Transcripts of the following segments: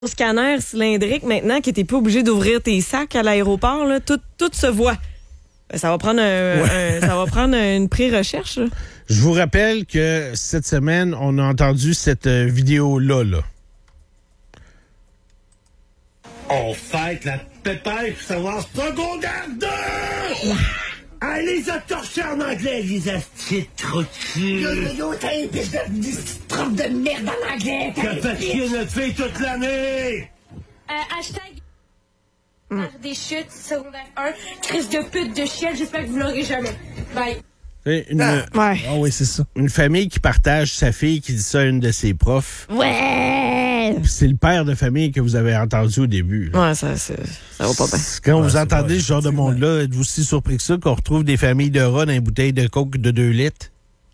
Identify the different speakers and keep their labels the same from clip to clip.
Speaker 1: Scanner cylindrique maintenant, que t'es pas obligé d'ouvrir tes sacs à l'aéroport, là, tout se voit. Ça va prendre ça va prendre une pré-recherche. Là.
Speaker 2: Je vous rappelle que cette semaine, on a entendu cette vidéo-là. Là.
Speaker 3: On fête la pépère pour savoir secondaire 2! Ah, les a torchés en anglais, les astis trop dessus.
Speaker 4: Yo, t'as une piste de trompe de merde en anglais.
Speaker 3: T'as fait chier notre fille toute l'année!
Speaker 5: Hashtag des chutes, secondaire 1. Crise de pute de chienne, j'espère que vous l'aurez jamais. Bye.
Speaker 1: Ouais.
Speaker 6: Ah oui, c'est ça.
Speaker 2: Une famille qui partage sa fille qui dit ça à une de ses profs.
Speaker 1: Ouais!
Speaker 2: Puis c'est le père de famille que vous avez entendu au début. Là.
Speaker 1: Ouais, ça va pas bien.
Speaker 2: Quand vous entendez ce genre de monde-là, êtes-vous aussi surpris que ça qu'on retrouve des familles de rats dans une bouteille de coke de 2 litres?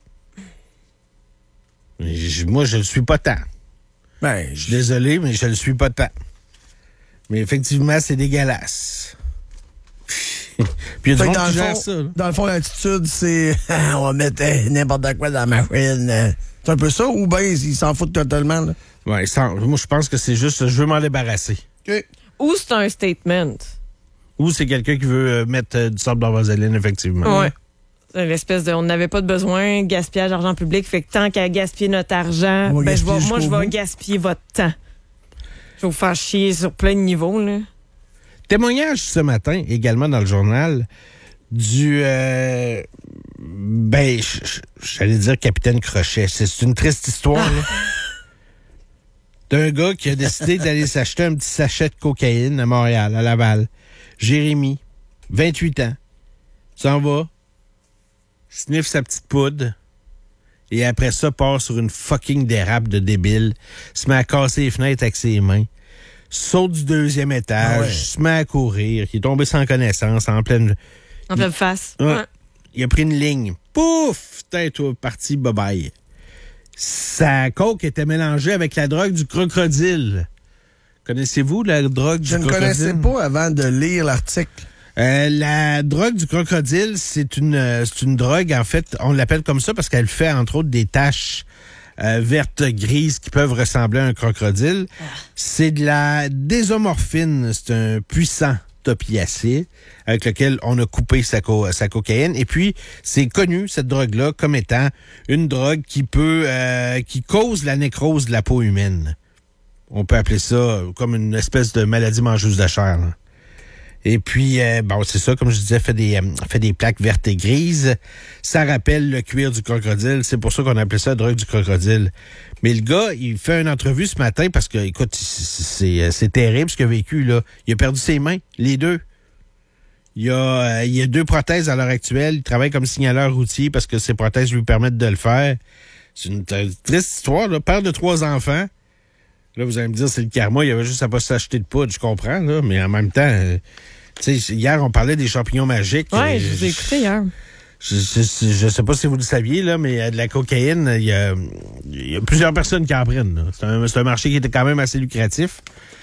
Speaker 2: Moi, je le suis pas tant.
Speaker 6: Ben,
Speaker 2: Je suis désolé, mais je le suis pas tant. Mais effectivement, c'est dégueulasse. Puis il y a du monde qui gère ça. Là.
Speaker 6: Dans le fond, l'attitude, c'est on va mettre n'importe quoi dans la machine. C'est un peu ça, ou bien ils s'en foutent totalement? Là?
Speaker 2: Ouais, moi, je pense que c'est juste, je veux m'en débarrasser.
Speaker 6: OK.
Speaker 1: Ou c'est un statement.
Speaker 2: Ou c'est quelqu'un qui veut mettre du sable dans la vaseline, effectivement.
Speaker 1: Ouais. C'est l'espèce de, on n'avait pas de besoin, gaspillage d'argent public, fait que tant qu'à gaspiller notre argent, je vais gaspiller votre temps. Je vais vous faire chier sur plein de niveaux, là.
Speaker 2: Témoignage ce matin, également dans le journal, du... j'allais dire Capitaine Crochet. C'est une triste histoire, là. D'un gars qui a décidé d'aller s'acheter un petit sachet de cocaïne à Montréal, à Laval. Jérémy, 28 ans, s'en va, sniffe sa petite poudre, et après ça, part sur une fucking dérape de débile, se met à casser les fenêtres avec ses mains, saute du 2e étage, se met à courir, il est tombé sans connaissance, en pleine
Speaker 1: face.
Speaker 2: Ouais. Il a pris une ligne. Pouf! Tête parti, bye-bye. Sa coke était mélangée avec la drogue du crocodile. Connaissez-vous la drogue du crocodile?
Speaker 6: Je ne connaissais pas avant de lire l'article.
Speaker 2: La drogue du crocodile, c'est une drogue, en fait, on l'appelle comme ça parce qu'elle fait, entre autres, des taches vertes, grises qui peuvent ressembler à un crocodile. C'est de la désomorphine. C'est un puissant opiacé avec lequel on a coupé sa cocaïne. Et puis, c'est connu, cette drogue-là, comme étant une drogue qui cause la nécrose de la peau humaine. On peut appeler ça comme une espèce de maladie mangeuse de chair, là. Et puis, c'est ça, comme je disais, fait des plaques vertes et grises. Ça rappelle le cuir du crocodile. C'est pour ça qu'on appelle ça la drogue du crocodile. Mais le gars, il fait une entrevue ce matin parce que, écoute, c'est terrible ce qu'il a vécu, là. Il a perdu ses mains, les deux. Il a 2 prothèses à l'heure actuelle. Il travaille comme signaleur routier parce que ses prothèses lui permettent de le faire. C'est une triste histoire, là. Père de 3 enfants. Là, vous allez me dire, c'est le karma, il y avait juste à pas s'acheter de poudre, je comprends, là, mais en même temps, tu sais, hier, on parlait des champignons magiques.
Speaker 1: Ouais, je vous ai écouté hier.
Speaker 2: Je sais pas si vous le saviez, là, mais de la cocaïne, il y a plusieurs personnes qui en prennent, là. C'est un marché qui était quand même assez lucratif.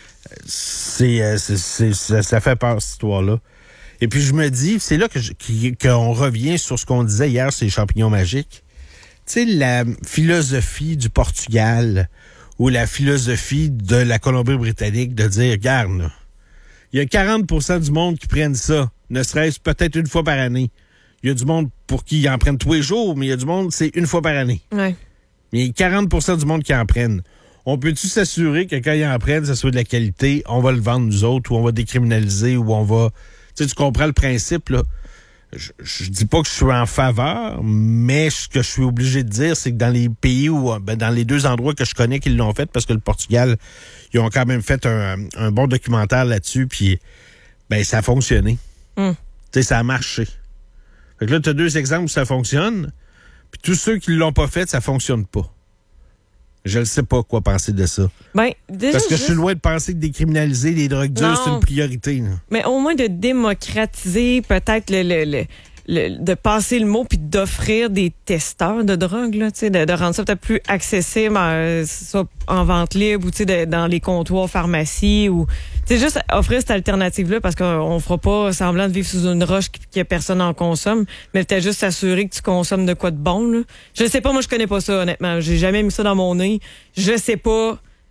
Speaker 2: Ça fait peur, cette histoire-là. Et puis, je me dis, c'est là qu'on revient sur ce qu'on disait hier, ces champignons magiques. Tu sais, la philosophie du Portugal ou la philosophie de la Colombie-Britannique de dire, regarde, là, il y a 40% du monde qui prennent ça, ne serait-ce peut-être une fois par année. Il y a du monde pour qui ils en prennent tous les jours, mais il y a du monde, c'est une fois par année.
Speaker 1: Ouais.
Speaker 2: Mais il y a 40% du monde qui en prennent. On peut-tu s'assurer que quand ils en prennent, ça soit de la qualité, on va le vendre nous autres, ou on va décriminaliser, ou on va... Tu sais, tu comprends le principe, là. Je dis pas que je suis en faveur, mais ce que je suis obligé de dire, c'est que dans les pays dans les 2 endroits que je connais qui l'ont fait, parce que le Portugal, ils ont quand même fait un bon documentaire là-dessus, puis ça a fonctionné. Tu sais, ça a marché. Fait que là, tu as 2 exemples où ça fonctionne, puis tous ceux qui l'ont pas fait, ça fonctionne pas. Je ne sais pas quoi penser de ça.
Speaker 1: Déjà,
Speaker 2: parce que je suis loin de penser que décriminaliser les drogues dures, c'est une priorité. Là.
Speaker 1: Mais au moins de démocratiser peut-être de passer le mot puis d'offrir des testeurs de drogue, là, de rendre ça peut-être plus accessible, soit en vente libre ou dans les comptoirs pharmacie ou juste offrir cette alternative-là parce qu'on fera pas semblant de vivre sous une roche que personne en consomme, mais peut-être juste s'assurer que tu consommes de quoi de bon. Là. Je sais pas, moi je connais pas ça honnêtement. J'ai jamais mis ça dans mon nez. Je sais pas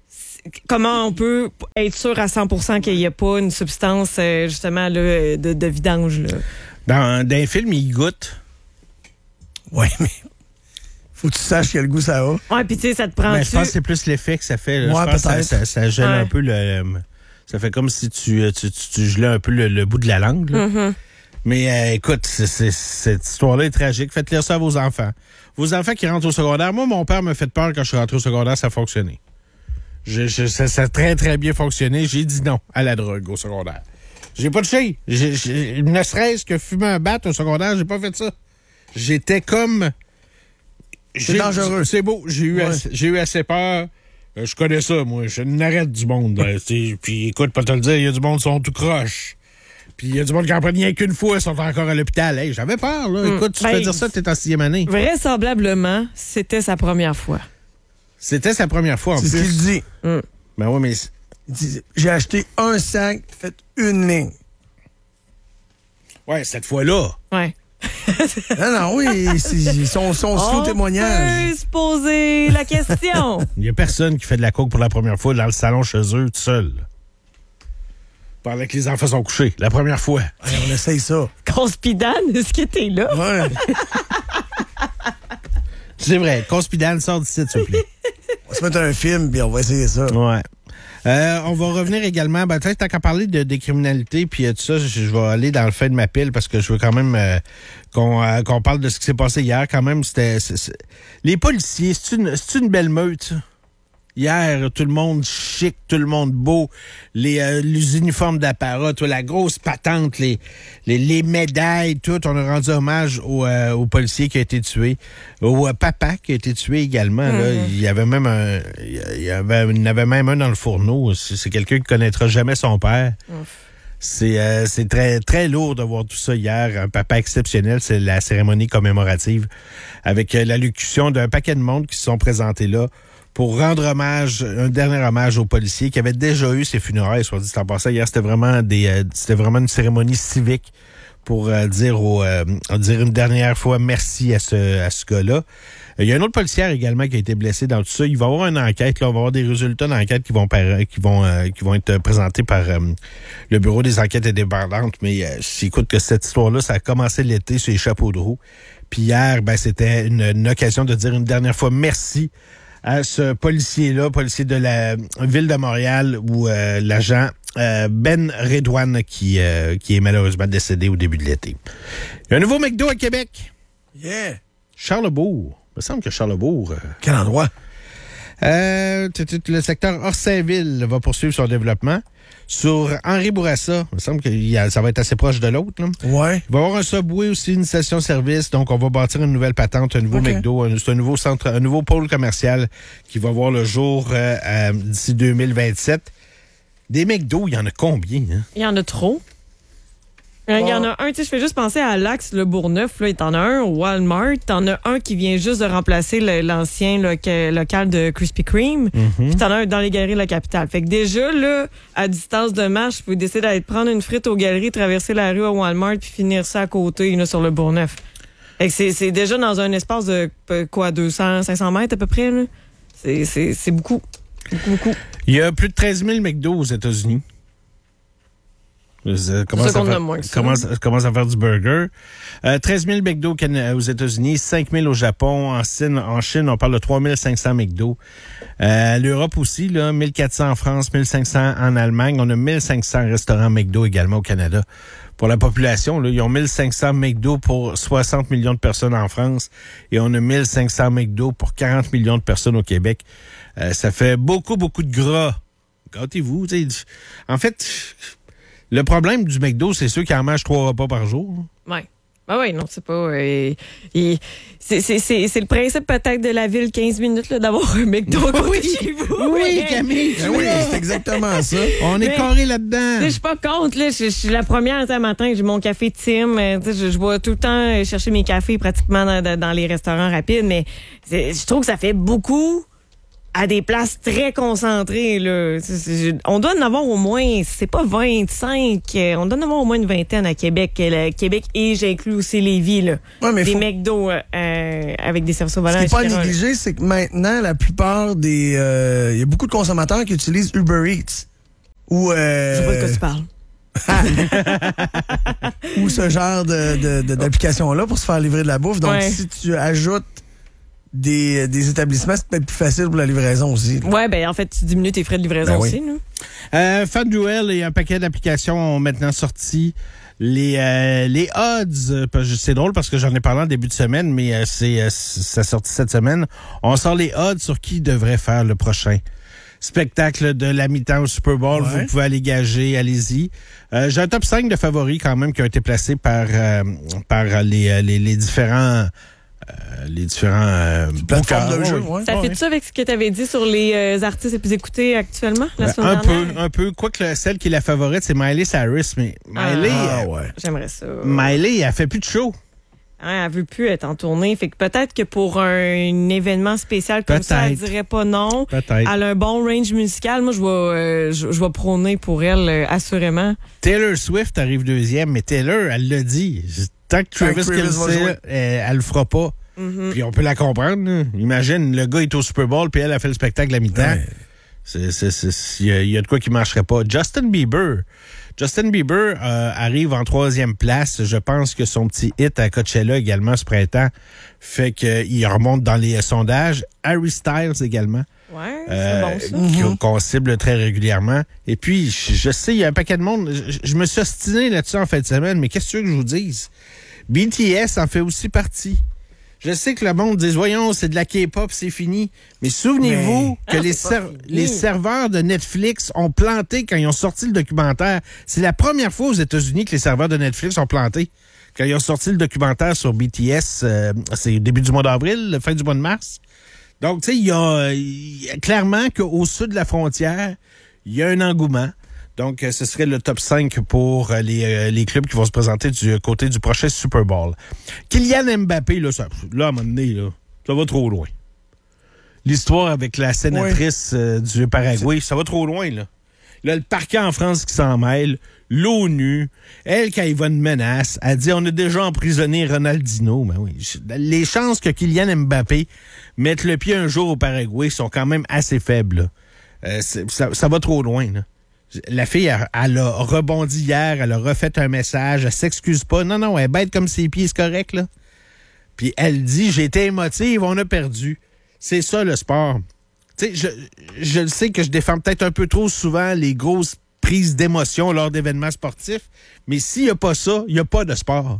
Speaker 1: comment on peut être sûr à 100% qu'il n'y a pas une substance, justement, là, de vidange, là?
Speaker 2: Dans un film, il goûte.
Speaker 6: Oui, mais faut que tu saches quel goût ça a.
Speaker 1: Ouais, puis tu sais, ça te prend.
Speaker 2: Ben, je pense que c'est plus l'effet que ça fait. Là.
Speaker 6: Ouais,
Speaker 2: je pense que
Speaker 6: peut-être.
Speaker 2: ça gèle un peu le... Ça fait comme si tu gelais un peu le bout de la langue. Là.
Speaker 1: Mm-hmm.
Speaker 2: Mais écoute, cette histoire-là est tragique. Faites lire ça à vos enfants. Vos enfants qui rentrent au secondaire. Moi, mon père me fait peur quand je suis rentré au secondaire, ça a fonctionné. Ça a très, très bien fonctionné. J'ai dit non à la drogue au secondaire. J'ai pas touché. Ne serait-ce que fumer un bat au secondaire, j'ai pas fait ça. J'étais comme...
Speaker 6: C'est dangereux.
Speaker 2: C'est beau. J'ai eu assez peur. Je connais ça, moi. Je n'arrête du monde. Puis écoute, pas te le dire, il y a du monde qui sont tout croche. Puis il y a du monde qui en prennent rien qu'une fois, ils sont encore à l'hôpital. Hey, j'avais peur, là. Écoute, tu te fais dire ça, t'es en 6e année.
Speaker 1: Vraisemblablement, c'était sa première fois.
Speaker 2: C'était sa première fois, en plus.
Speaker 6: C'est ce qu'il dit.
Speaker 2: Ben oui, mais...
Speaker 6: Il dit, j'ai acheté un sac, fait une ligne.
Speaker 2: Ouais, cette fois-là.
Speaker 1: Ouais.
Speaker 6: Non, oui, ils sont sous témoignage.
Speaker 1: On peut se poser la question.
Speaker 2: Il y a personne qui fait de la coke pour la première fois dans le salon chez eux, tout seul. Pendant que les enfants sont couchés. La première fois.
Speaker 6: Ouais, on essaye ça.
Speaker 1: Conspidane, est-ce que t'es là?
Speaker 6: Ouais.
Speaker 2: C'est vrai. Conspidane, sort d'ici, s'il vous plaît.
Speaker 6: On va se mettre un film, puis on va essayer ça.
Speaker 2: Ouais. On va revenir également, peut-être tant qu'à parler de décriminalité, puis tout ça, je vais aller dans le fait de ma pile parce que je veux quand même qu'on parle de ce qui s'est passé hier. Quand même, les policiers, c'est une belle meute, ça. Hier, tout le monde chic, tout le monde beau, les uniformes d'apparat, la grosse patente, les médailles, tout. On a rendu hommage au policier qui a été tué, au papa qui a été tué également. Là. Il y avait même il y en avait même un dans le fourneau. C'est quelqu'un qui connaîtra jamais son père. C'est très, très lourd de voir tout ça hier. Un papa exceptionnel, c'est la cérémonie commémorative avec l'allocution d'un paquet de monde qui se sont présentés là pour rendre hommage, un dernier hommage aux policiers qui avaient déjà eu ses funérailles, soit dit en passant. Hier, c'était vraiment une cérémonie civique pour dire une dernière fois merci à ce gars-là. Il y a un autre policier également qui a été blessé dans tout ça. Il va y avoir une enquête, là. On va avoir des résultats d'enquête qui vont être présentés par le Bureau des enquêtes indépendantes. Mais écoute, que cette histoire-là, ça a commencé l'été sur les chapeaux de roue. Puis hier, c'était une occasion de dire une dernière fois merci à ce policier-là, policier de la ville de Montréal, où l'agent Ben Redouane qui est malheureusement décédé au début de l'été. Il y a un nouveau McDo à Québec.
Speaker 6: Yeah.
Speaker 2: Charlesbourg. Il me semble que Charlesbourg...
Speaker 6: Quel endroit?
Speaker 2: Le secteur Orsainville va poursuivre son développement. Sur Henri Bourassa, il me semble que ça va être assez proche de l'autre. Là.
Speaker 6: Ouais.
Speaker 2: Il va y avoir un Subway aussi, une station-service. Donc, on va bâtir une nouvelle patente, un nouveau McDo. C'est un nouveau centre, un nouveau pôle commercial qui va voir le jour d'ici 2027. Des McDo, il y en a combien? Hein?
Speaker 1: Il y en a trop. Il y en a un, tu sais, je fais juste penser à l'Axe, le Bourgneuf, là, t'en as un au Walmart, t'en as un qui vient juste de remplacer l'ancien local de Krispy Kreme, puis t'en as un dans les galeries de la capitale. Fait que déjà, là, à distance de marche, tu peux décider d'aller prendre une frite aux galeries, traverser la rue au Walmart, puis finir ça à côté, là, sur le Bourgneuf. Fait que c'est déjà dans un espace de, 200, 500 mètres à peu près, là. C'est beaucoup. Beaucoup.
Speaker 2: Il y a plus de 13 000 McDo aux États-Unis. Commence à faire du burger. 13 000 McDo aux États-Unis, 5 000 au Japon. En Chine, on parle de 3 500 McDo. L'Europe aussi, là, 1 400 en France, 1 500 en Allemagne. On a 1 500 restaurants McDo également au Canada. Pour la population, là, ils ont 1 500 McDo pour 60 millions de personnes en France et on a 1 500 McDo pour 40 millions de personnes au Québec. Ça fait beaucoup, beaucoup de gras. Gâtez-vous. En fait... Le problème du McDo, c'est ceux qui en mangent 3 repas par jour.
Speaker 1: Oui. Ben oui, non, c'est pas... c'est le principe peut-être de la ville 15 minutes là, d'avoir un McDo à côté de chez vous.
Speaker 2: Oui, Camille.
Speaker 6: Oui, c'est exactement ça.
Speaker 2: On est carré là-dedans.
Speaker 1: Je suis pas contre. Là, je suis la première un matin, j'ai mon café Tim. Je vais tout le temps chercher mes cafés pratiquement dans les restaurants rapides, mais je trouve que ça fait beaucoup à des places très concentrées, là. On doit en avoir au moins, c'est pas 25, on doit en avoir au moins une vingtaine à Québec. Québec et j'inclus aussi Lévis, là.
Speaker 6: Ouais, mais
Speaker 1: des McDo avec des services au volant.
Speaker 6: Ce qui n'est pas à négliger, c'est que maintenant, la plupart des... Il y a beaucoup de consommateurs qui utilisent Uber Eats. Ou...
Speaker 1: Je sais pas de quoi tu parles.
Speaker 6: ou ce genre d'application-là pour se faire livrer de la bouffe. Donc, si tu ajoutes des établissements, c'est peut-être plus facile pour la livraison aussi.
Speaker 1: Ouais, ben en fait, tu diminues tes frais de livraison aussi.
Speaker 2: FanDuel et un paquet d'applications ont maintenant sorti les odds. C'est drôle parce que j'en ai parlé en début de semaine, mais ça sorti cette semaine. On sort les odds sur qui devrait faire le prochain spectacle de la mi-temps au Super Bowl. Vous pouvez aller gager, allez-y. J'ai un top 5 de favoris quand même qui ont été placés par les différents
Speaker 6: plateformes de jeu.
Speaker 1: Ça fait ça avec ce que tu avais dit sur les artistes les plus écoutés actuellement la semaine dernière?
Speaker 2: Un peu. Quoique celle qui est la favorite, c'est Miley Cyrus. Mais Miley,
Speaker 1: j'aimerais ça.
Speaker 2: Miley, elle fait plus de show.
Speaker 1: Elle veut plus être en tournée. Fait que peut-être que pour un événement spécial comme ça, elle dirait pas non.
Speaker 2: Peut-être.
Speaker 1: Elle a un bon range musical. Moi, je vais prôner pour elle, assurément.
Speaker 2: Taylor Swift arrive deuxième, mais Taylor, elle l'a dit. Tant que Travis Kelce, elle le fera pas. Mm-hmm. Puis on peut la comprendre. Là. Imagine, le gars est au Super Bowl, puis elle a fait le spectacle à mi-temps. Ouais. Il y a de quoi qui marcherait pas. Justin Bieber arrive en 3e place. Je pense que son petit hit à Coachella également ce printemps fait qu'il remonte dans les sondages. Harry Styles également.
Speaker 1: Ouais, c'est bon ça.
Speaker 2: Qu'on cible très régulièrement. Et puis, je sais, il y a un paquet de monde. Je me suis ostiné là-dessus en fin de semaine, mais qu'est-ce que tu veux que je vous dise? BTS en fait aussi partie. Je sais que le monde dit, voyons, c'est de la K-pop, c'est fini. Mais souvenez-vous que les serveurs de Netflix ont planté quand ils ont sorti le documentaire. C'est la première fois aux États-Unis que les serveurs de Netflix ont planté. Quand ils ont sorti le documentaire sur BTS, c'est début du mois d'avril, fin du mois de mars. Donc, tu sais, il y a clairement qu'au sud de la frontière, il y a un engouement. Donc, ce serait le top 5 pour les clubs qui vont se présenter du côté du prochain Super Bowl. Kylian Mbappé, là, à un moment donné, là, ça va trop loin. L'histoire avec la sénatrice du Paraguay, ça va trop loin, là. Là, le parquet en France qui s'en mêle, l'ONU, elle, quand il va une menace, elle dit, on a déjà emprisonné Ronaldinho. Ben oui, les chances que Kylian Mbappé mette le pied un jour au Paraguay sont quand même assez faibles, là. Ça va trop loin, là. La fille, elle a rebondi hier, elle a refait un message, elle s'excuse pas. Non, elle est bête comme ses pieds, c'est correct, là. Puis elle dit, j'ai été émotive, on a perdu. C'est ça, le sport. Tu sais, je le sais que je défends peut-être un peu trop souvent les grosses prises d'émotion lors d'événements sportifs, mais s'il n'y a pas ça, il n'y a pas de sport.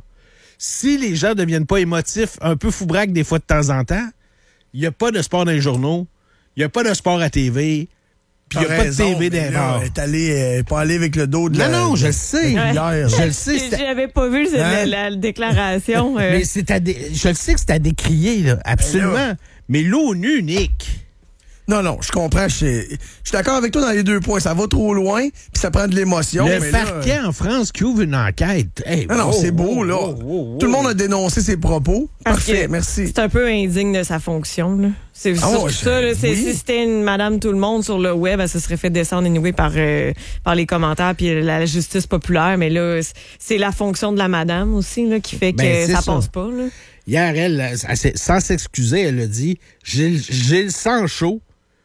Speaker 2: Si les gens ne deviennent pas émotifs, un peu foubraques des fois de temps en temps, il n'y a pas de sport dans les journaux, il n'y a pas de sport à TV, puis il n'y a pas de TV d'erreur.
Speaker 6: Elle est pas allée avec le dos de
Speaker 2: Non, je le sais. Je le sais.
Speaker 1: J'avais pas vu la déclaration.
Speaker 2: Mais je le sais que c'est à décrier, là, absolument. Mais l'ONU, Nick...
Speaker 6: Non, je comprends. Je suis d'accord avec toi dans les 2 points. Ça va trop loin, puis ça prend de l'émotion.
Speaker 2: Le parquet en France qui ouvre une enquête. Hey,
Speaker 6: non, c'est beau, là. Tout le monde a dénoncé ses propos. Parfait, merci.
Speaker 1: C'est un peu indigne de sa fonction, là. C'est ça, là. Si c'était une madame tout le monde sur le web, elle se serait fait descendre anyway par les commentaires puis la justice populaire. Mais là, c'est la fonction de la madame aussi, là, qui fait que ça passe pas, là.
Speaker 2: Hier, elle, sans s'excuser, elle a dit, j'ai le sang chaud.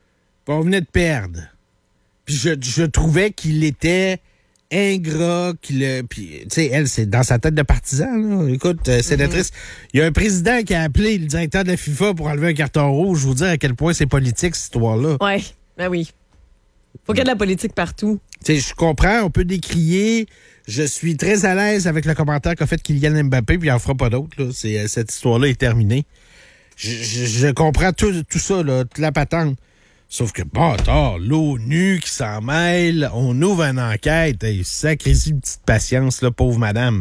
Speaker 2: On venait de perdre. Puis je trouvais qu'il était ingrat, puis tu sais, elle, c'est dans sa tête de partisan, là. Écoute, sénatrice, il y a un président qui a appelé le directeur de la FIFA pour enlever un carton rouge. Je vous dire à quel point c'est politique, cette histoire-là.
Speaker 1: Oui, ben oui. Faut qu'il y ait de la politique partout.
Speaker 2: Tu sais, je comprends, on peut décrier. Je suis très à l'aise avec le commentaire qu'a fait Kylian Mbappé, puis il n'en fera pas d'autre, là. Cette histoire-là est terminée. Je comprends tout ça, là, toute la patente. Sauf que, bâtard, l'ONU qui s'en mêle, on ouvre une enquête. Hey, sacré-y une petite patience, là, pauvre madame.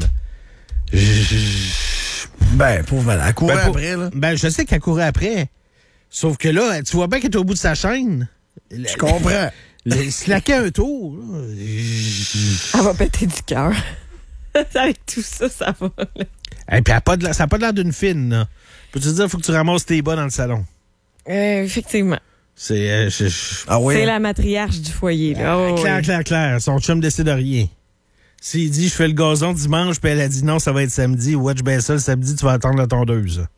Speaker 6: Pauvre madame. Elle courait après, là.
Speaker 2: Je sais qu'elle courait après. Sauf que là, tu vois bien qu'elle est au bout de sa chaîne.
Speaker 6: Je comprends.
Speaker 2: Slaquer un tour, là.
Speaker 1: Elle va péter du cœur. Avec tout ça, ça va, là.
Speaker 2: Et puis, ça n'a pas l'air d'une fine, là. Peux-tu te dire, il faut que tu ramasses tes bas dans le salon?
Speaker 1: Effectivement.
Speaker 2: C'est
Speaker 6: Ah oui?
Speaker 1: C'est la matriarche du foyer. Là. Oh, oui.
Speaker 2: clair. Son chum décide de rien. S'il dit, je fais le gazon dimanche, puis elle a dit non, ça va être samedi. Watch bien ça, le samedi, tu vas attendre la tondeuse.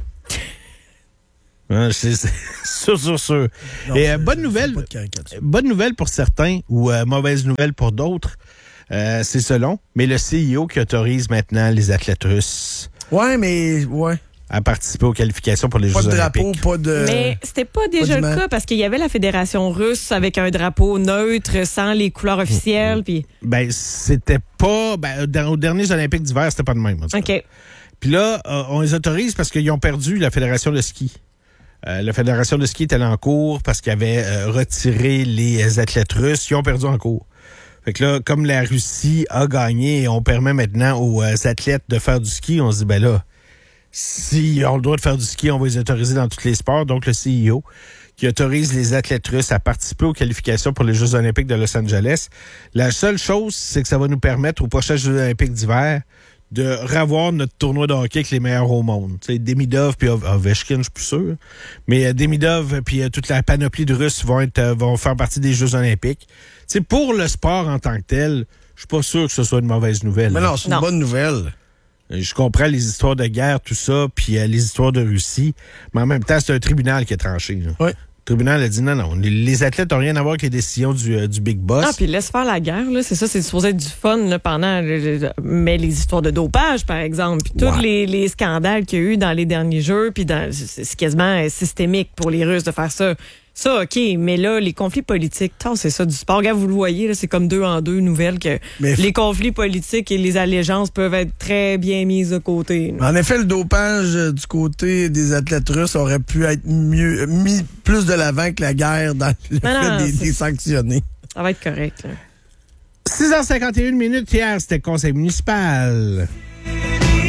Speaker 2: Hein, c'est sûr.
Speaker 6: Non,
Speaker 2: Et bonne nouvelle pour certains ou mauvaise nouvelle pour d'autres. C'est selon. Mais le CIO qui autorise maintenant les athlètes russes à participer aux qualifications pour les Jeux olympiques.
Speaker 6: Pas de drapeau, pas de...
Speaker 1: Mais c'était pas déjà le cas parce qu'il y avait la fédération russe avec un drapeau neutre sans les couleurs officielles. Puis...
Speaker 2: Ben, c'était pas... aux derniers Olympiques d'hiver, c'était pas de même.
Speaker 1: OK.
Speaker 2: Puis là, on les autorise parce qu'ils ont perdu la fédération de ski. La fédération de ski était en cours parce qu'ils avaient retiré les athlètes russes. Ils ont perdu en cours. Fait que là, comme la Russie a gagné et on permet maintenant aux athlètes de faire du ski, on se dit, ben là, s'ils ont le droit de faire du ski, on va les autoriser dans tous les sports. Donc, le CIO qui autorise les athlètes russes à participer aux qualifications pour les Jeux olympiques de Los Angeles. La seule chose, c'est que ça va nous permettre aux prochains Jeux olympiques d'hiver de revoir notre tournoi de hockey avec les meilleurs au monde. T'sais, Demidov puis Ovechkin, je suis plus sûr. Mais Demidov puis toute la panoplie de Russes vont faire partie des Jeux olympiques. T'sais, pour le sport en tant que tel, je suis pas sûr que ce soit une mauvaise nouvelle.
Speaker 6: Mais non, c'est une bonne nouvelle.
Speaker 2: Je comprends les histoires de guerre, tout ça, puis les histoires de Russie. Mais en même temps, c'est un tribunal qui a tranché. Là.
Speaker 6: Oui.
Speaker 2: Le tribunal a dit non, les athlètes n'ont rien à voir avec les décisions du Big Boss.
Speaker 1: Ah, puis laisse faire la guerre, là. C'est ça, c'est supposé être du fun là, pendant... mais les histoires de dopage, par exemple, puis tous les scandales qu'il y a eu dans les derniers jeux, puis c'est quasiment systémique pour les Russes de faire ça. Ça, OK, mais là, les conflits politiques, c'est ça du sport. Regarde, vous le voyez, là, c'est comme 2 en 2 nouvelles que les conflits politiques et les allégeances peuvent être très bien mises de côté. Là.
Speaker 6: En effet, le dopage du côté des athlètes russes aurait pu être mis plus de l'avant que la guerre dans le fait des sanctionnés.
Speaker 1: Ça va être correct. Là.
Speaker 2: 6h51 minutes hier, c'était le conseil municipal.